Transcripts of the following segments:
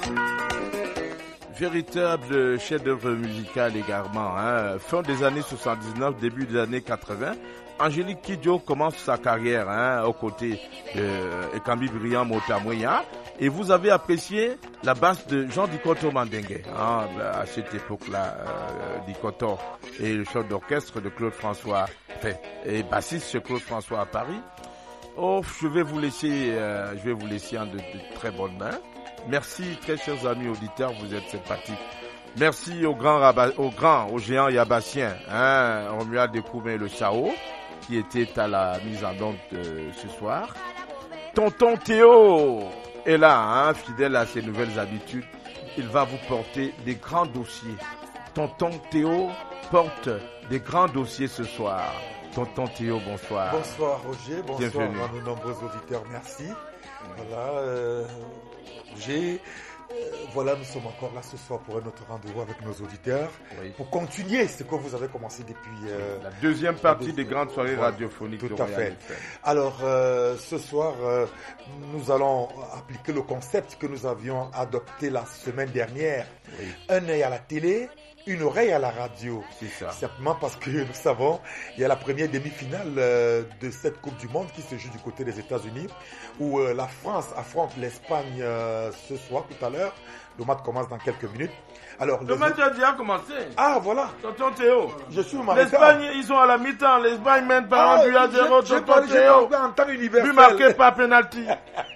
Véritable chef-d'œuvre musical également. Fin des années 79, début des années 80, Angélique Kidjo commence sa carrière aux côtés de Ekambi Brillant Motamouya. Et vous avez apprécié la basse de Jean Dikoto Mandengue. À cette époque-là, Dikoto et le chef d'orchestre de Claude François, et bassiste chez Claude François à Paris. Je vais vous laisser en de très bonnes mains. Merci, très chers amis auditeurs, vous êtes sympathiques. Merci au géant yabassien, Romuald Dekoume le Chao, qui était à la mise en onde ce soir. Tonton Théo est là, fidèle à ses nouvelles habitudes. Il va vous porter des grands dossiers. Tonton Théo porte des grands dossiers ce soir. Tonton Théo, bonsoir. Bonsoir Roger, bonsoir Bienvenue. à nos nombreux auditeurs, merci. Voilà, Roger, voilà, nous sommes encore là ce soir pour un autre rendez-vous avec nos auditeurs, pour continuer ce que vous avez commencé depuis... la deuxième partie des grandes soirées radiophoniques tout de à Royal fait. FM. Alors, ce soir, nous allons appliquer le concept que nous avions adopté la semaine dernière. Oui. Un œil à la télé, une oreille à la radio. C'est ça. Simplement parce que nous savons, il y a la première demi-finale de cette Coupe du Monde qui se joue du côté des États-Unis, où la France affronte l'Espagne ce soir, tout à l'heure. Le match commence dans quelques minutes. Alors, Le match a déjà commencé. Ah, voilà. Tonton Théo. Je suis au matin. L'Espagne, ils sont à la mi-temps. L'Espagne mène par un but à 0. Tonton J'ai Théo. parlé en temps universel. But marqué par penalty.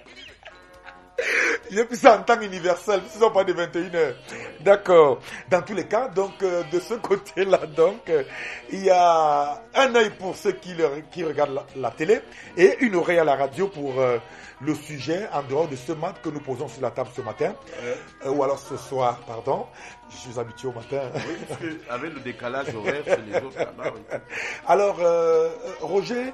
J'ai pris ça en temps universel, ce ne sont pas des 21h. D'accord. Dans tous les cas, donc, de ce côté-là, donc, il y a un œil pour ceux qui regardent la télé et une oreille à la radio pour le sujet en dehors de ce match que nous posons sur la table ce matin. Ou alors ce soir, pardon. Je suis habitué au matin. Oui, parce que avec le décalage horaire, c'est les autres là-bas. Oui. Alors, Roger,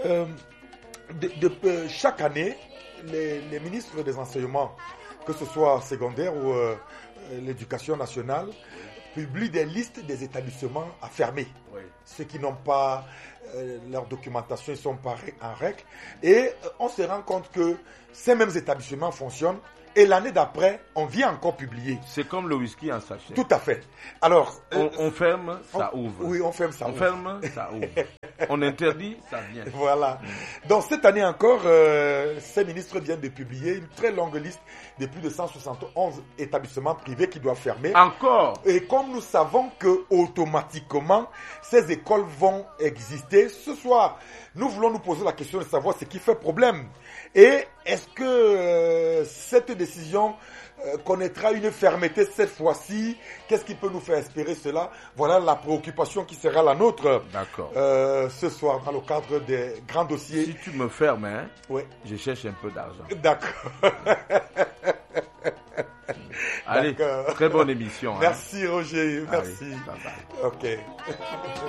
chaque année, les ministres des enseignements, que ce soit secondaire ou l'éducation nationale, publient des listes des établissements à fermer. Oui. Ceux qui n'ont pas leur documentation, ils ne sont pas en règle. Et on se rend compte que ces mêmes établissements fonctionnent. Et l'année d'après, on vient encore publier. C'est comme le whisky en sachet. Tout à fait. Alors, on ferme, ça ouvre. Oui, on ferme, ça ouvre. On ferme, ça ouvre. On interdit, ça vient. Voilà. Donc cette année encore, ces ministres viennent de publier une très longue liste de plus de 171 établissements privés qui doivent fermer. Encore. Et comme nous savons que automatiquement, ces écoles vont exister, ce soir, nous voulons nous poser la question de savoir ce qui fait problème. Et est-ce que cette décision connaîtra une fermeté cette fois-ci? Qu'est-ce qui peut nous faire espérer cela? Voilà la préoccupation qui sera la nôtre. D'accord. Ce soir, dans le cadre des grands dossiers. Si tu me fermes, oui. Je cherche un peu d'argent. D'accord. Allez, très bonne émission. Merci Roger, merci. Allez, bye bye. Ok.